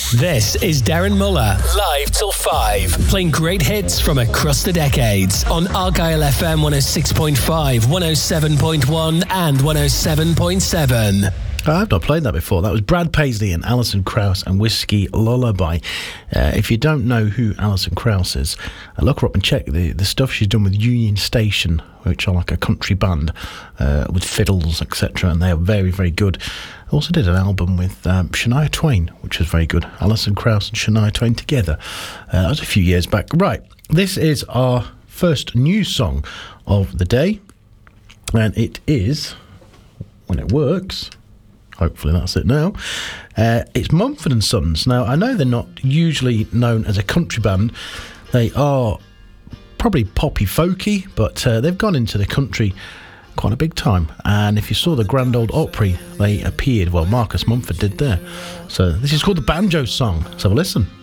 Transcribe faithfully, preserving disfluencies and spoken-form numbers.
This is Darren Muller, live till five, playing great hits from across the decades on Argyle F M one oh six point five, one oh seven point one and one oh seven point seven. I've not played that before. That was Brad Paisley and Alison Krauss and Whiskey Lullaby. Uh, if you don't know who Alison Krauss is, uh, look her up and check the, the stuff she's done with Union Station, which are like a country band uh, with fiddles, et cetera. And they are very, very good. Also did an album with um, Shania Twain, which was very good. Alison Krauss and Shania Twain together. Uh, that was a few years back. Right, this is our first news song of the day. And it is, when it works... Hopefully that's it now. Uh, it's Mumford and Sons. Now, I know they're not usually known as a country band. They are probably poppy folky, but uh, they've gone into the country quite a big time. And if you saw the Grand Ole Opry, they appeared. Well, Marcus Mumford did there. So this is called the Banjo Song. Let's have a listen.